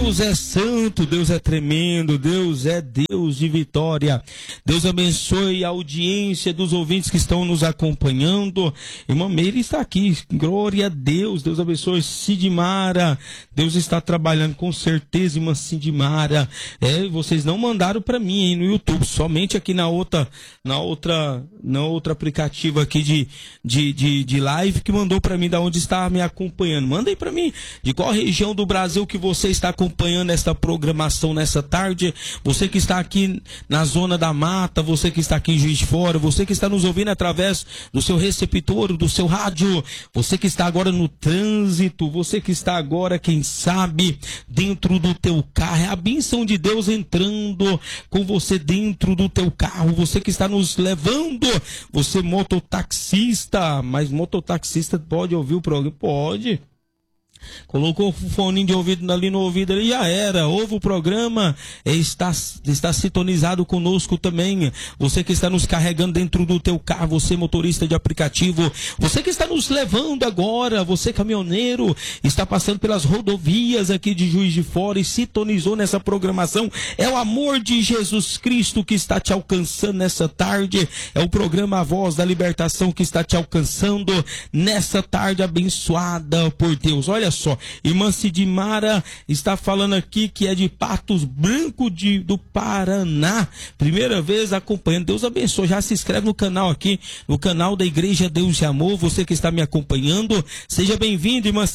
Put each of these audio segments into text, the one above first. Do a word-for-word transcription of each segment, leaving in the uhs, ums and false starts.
Deus é santo, Deus é tremendo, Deus é Deus de vitória. Deus abençoe a audiência dos ouvintes que estão nos acompanhando. Irmã Meire está aqui, glória a Deus. Deus abençoe Sidmara. Deus está trabalhando com certeza, irmã Sidmara. É, vocês não mandaram para mim aí no YouTube, somente aqui na outra, na outra, na outra aplicativo aqui de, de, de, de live que mandou para mim da onde está me acompanhando. Manda aí para mim, de qual região do Brasil que você está acompanhando esta programação nessa tarde. Você que está aqui na zona da mata, você que está aqui em Juiz de Fora, você que está nos ouvindo através do seu receptor, do seu rádio, você que está agora no trânsito, você que está agora, quem sabe, dentro do teu carro. É a bênção de Deus entrando com você dentro do teu carro. Você que está nos levando, você mototaxista, mas mototaxista pode ouvir o programa? Pode. Colocou o fone de ouvido ali no ouvido, ali já era, ouve o programa, está, está sintonizado conosco também. Você que está nos carregando dentro do teu carro, você motorista de aplicativo, você que está nos levando agora, você caminhoneiro, está passando pelas rodovias aqui de Juiz de Fora e sintonizou nessa programação. É o amor de Jesus Cristo que está te alcançando nessa tarde, é o programa A Voz da Libertação que está te alcançando nessa tarde abençoada por Deus. Olha só, irmã Sidmara está falando aqui que é de Patos Branco de, do Paraná, primeira vez acompanhando. Deus abençoe, já se inscreve no canal aqui, no canal da Igreja Deus de Amor. Você que está me acompanhando, seja bem-vindo, irmã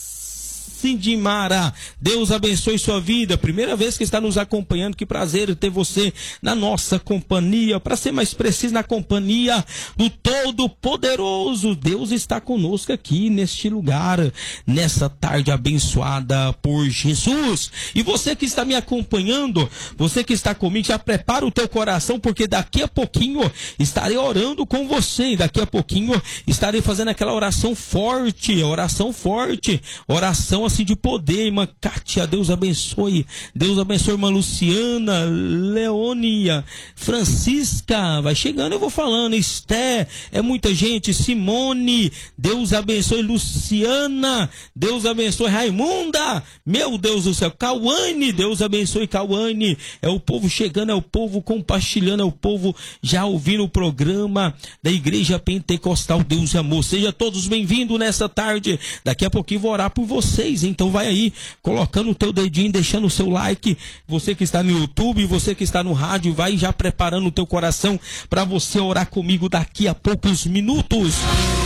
Sidmara, Deus abençoe sua vida, primeira vez que está nos acompanhando, que prazer ter você na nossa companhia, para ser mais preciso, na companhia do Todo-Poderoso. Deus está conosco aqui neste lugar, nessa tarde abençoada por Jesus. E você que está me acompanhando, você que está comigo, já prepara o teu coração, porque daqui a pouquinho estarei orando com você, e daqui a pouquinho estarei fazendo aquela oração forte, oração forte, oração assim de poder. Irmã Kátia, Deus abençoe, Deus abençoe, irmã Luciana, Leônia, Francisca, vai chegando, eu vou falando, Esté, é muita gente, Simone, Deus abençoe, Luciana, Deus abençoe, Raimunda, meu Deus do céu, Cauane, Deus abençoe, Cauane, é o povo chegando, é o povo compartilhando, é o povo já ouvindo o programa da Igreja Pentecostal Deus e Amor. Seja todos bem-vindos nessa tarde, daqui a pouquinho vou orar por vocês. Então vai aí, colocando o teu dedinho, deixando o seu like, você que está no YouTube, você que está no rádio, vai já preparando o teu coração para você orar comigo daqui a poucos minutos.